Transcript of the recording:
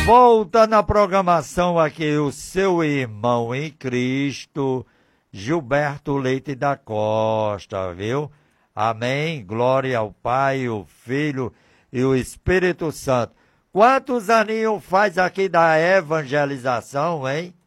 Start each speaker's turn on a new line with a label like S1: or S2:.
S1: Volta na programação aqui o seu irmão em Cristo, Gilberto Leite da Costa, viu? Amém. Glória ao Pai, o Filho e o Espírito Santo. Quantos aninhos faz aqui da evangelização, hein?